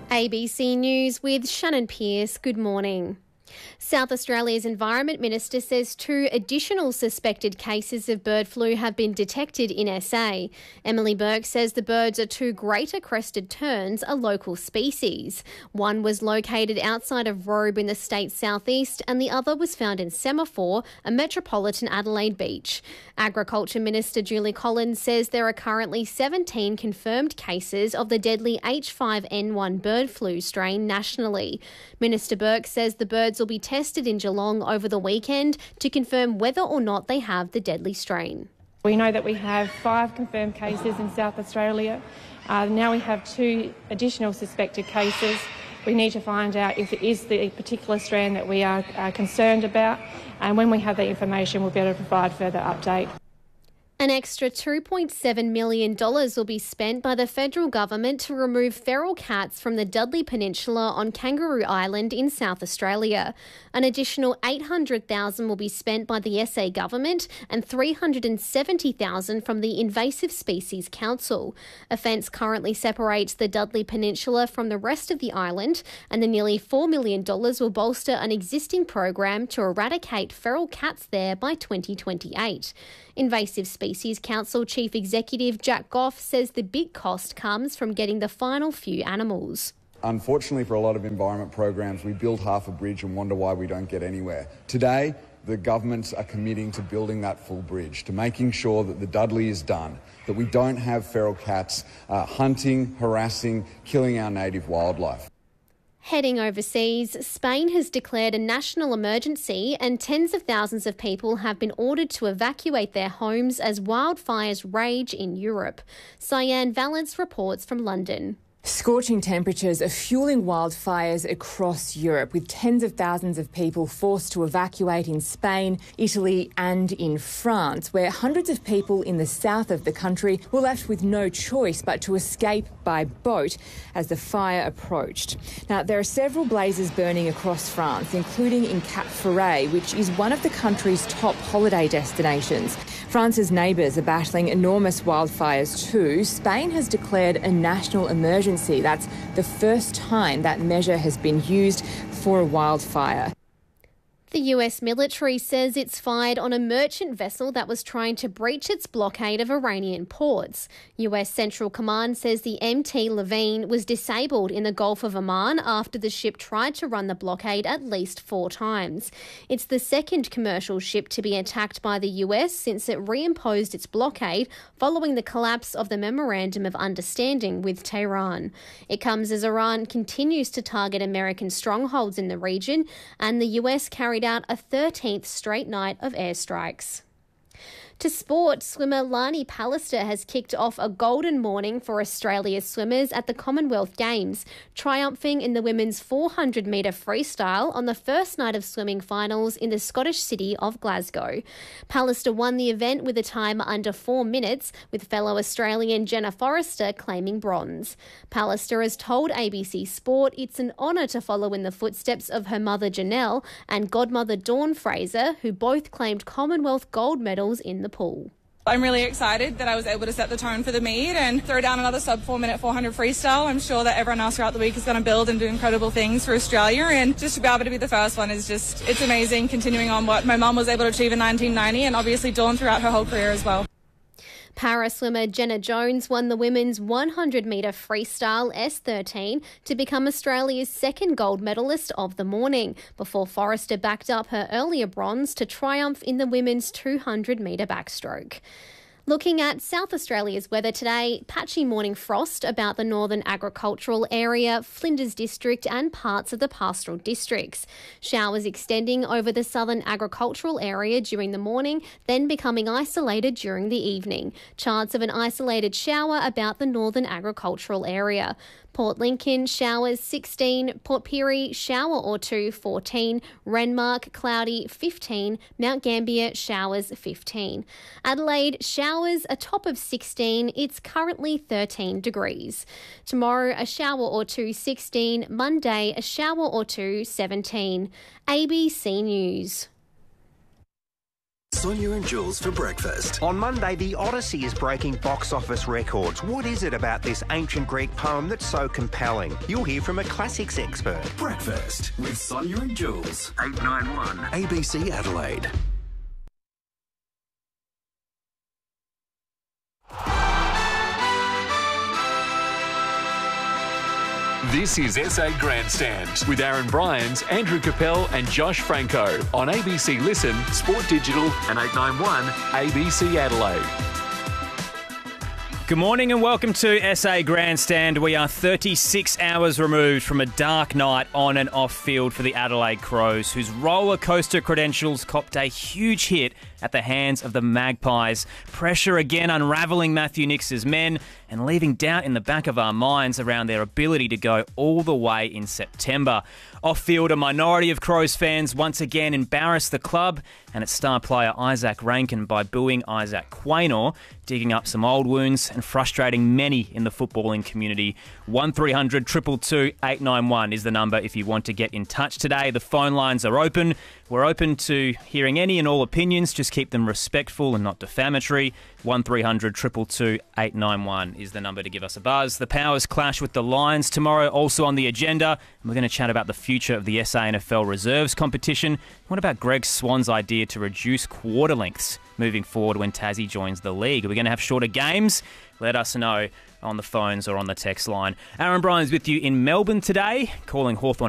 ABC News with Shannon Pearce. Good morning. South Australia's Environment Minister says 2 additional suspected cases of bird flu have been detected in SA. Emily Burke says the birds are 2 greater crested terns, a local species. One was located outside of Robe in the state's southeast and the other was found in Semaphore, a metropolitan Adelaide beach. Agriculture Minister Julie Collins says there are currently 17 confirmed cases of the deadly H5N1 bird flu strain nationally. Minister Burke says the birds will be tested in Geelong over the weekend to confirm whether or not they have the deadly strain. We know that we have 5 confirmed cases in South Australia. Now we have 2 additional suspected cases. We need to find out if it is the particular strand that we are concerned about, and when we have that information we'll be able to provide further update. An extra $2.7 million will be spent by the federal government to remove feral cats from the Dudley Peninsula on Kangaroo Island in South Australia. An additional $800,000 will be spent by the SA government and $370,000 from the Invasive Species Council. A fence currently separates the Dudley Peninsula from the rest of the island, and the nearly $4 million will bolster an existing program to eradicate feral cats there by 2028. Invasive Species Council Chief Executive Jack Goff says the big cost comes from getting the final few animals. Unfortunately, for a lot of environment programs, we build half a bridge and wonder why we don't get anywhere. Today, the governments are committing to building that full bridge, to making sure that the Dudley is done, that we don't have feral cats hunting, harassing, killing our native wildlife. Heading overseas, Spain has declared a national emergency and tens of thousands of people have been ordered to evacuate their homes as wildfires rage in Europe. Cyan Valence reports from London. Scorching temperatures are fueling wildfires across Europe, with tens of thousands of people forced to evacuate in Spain, Italy and in France, where hundreds of people in the south of the country were left with no choice but to escape by boat as the fire approached. Now, there are several blazes burning across France, including in Cap Ferret, which is one of the country's top holiday destinations. France's neighbours are battling enormous wildfires too. Spain has declared a national emergency. That's the first time that measure has been used for a wildfire. The US military says it's fired on a merchant vessel that was trying to breach its blockade of Iranian ports. US Central Command says the MT Levine was disabled in the Gulf of Oman after the ship tried to run the blockade at least 4 times. It's the second commercial ship to be attacked by the US since it reimposed its blockade following the collapse of the Memorandum of Understanding with Tehran. It comes as Iran continues to target American strongholds in the region, and the US carried out a 13th straight night of airstrikes. To sport, swimmer Lani Pallister has kicked off a golden morning for Australia's swimmers at the Commonwealth Games, triumphing in the women's 400-metre freestyle on the first night of swimming finals in the Scottish city of Glasgow. Pallister won the event with a time under 4 minutes, with fellow Australian Jenna Forrester claiming bronze. Pallister has told ABC Sport it's an honour to follow in the footsteps of her mother Janelle and godmother Dawn Fraser, who both claimed Commonwealth gold medals in the pool. I'm really excited that I was able to set the tone for the meet and throw down another sub 4 minute 400 freestyle. I'm sure that everyone else throughout the week is going to build and do incredible things for Australia, and just to be able to be the first one is just, it's amazing, continuing on what my mum was able to achieve in 1990 and obviously Dawn throughout her whole career as well. Para swimmer Jenna Jones won the women's 100-metre freestyle S13 to become Australia's second gold medalist of the morning, before Forrester backed up her earlier bronze to triumph in the women's 200-metre backstroke. Looking at South Australia's weather today, patchy morning frost about the northern agricultural area, Flinders District and parts of the pastoral districts. Showers extending over the southern agricultural area during the morning, then becoming isolated during the evening. Chance of an isolated shower about the northern agricultural area. Port Lincoln, showers 16, Port Pirie, shower or 2, 14, Renmark, cloudy 15, Mount Gambier, showers 15. Adelaide, showers a top of 16, it's currently 13 degrees. Tomorrow, a shower or 2, 16, Monday, a shower or 2, 17. ABC News. Sonia and Jules for breakfast. On Monday, the Odyssey is breaking box office records. What is it about this ancient Greek poem that's so compelling? You'll hear from a classics expert. Breakfast with Sonia and Jules. 891 ABC Adelaide. This is SA Grandstand with Aaron Bryans, Andrew Capel and Josh Franco on ABC Listen, Sport Digital and 891 ABC Adelaide. Good morning and welcome to SA Grandstand. We are 36 hours removed from a dark night on and off field for the Adelaide Crows, whose roller coaster credentials copped a huge hit at the hands of the Magpies. Pressure again unravelling Matthew Nix's men and leaving doubt in the back of our minds around their ability to go all the way in September. Off-field, a minority of Crows fans once again embarrassed the club and its star player Isaac Rankin by booing Isaac Quaynor, digging up some old wounds and frustrating many in the footballing community. 1300 222 891 is the number if you want to get in touch today. The phone lines are open. We're open to hearing any and all opinions. Just keep them respectful and not defamatory. 1300 222 891 is the number to give us a buzz. The Powers clash with the Lions tomorrow, also on the agenda. And we're going to chat about the future of the SANFL Reserves competition. What about Greg Swan's idea to reduce quarter lengths moving forward when Tassie joins the league? Are we going to have shorter games? Let us know on the phones or on the text line. Aaron Bryans with you in Melbourne today, calling Hawthorn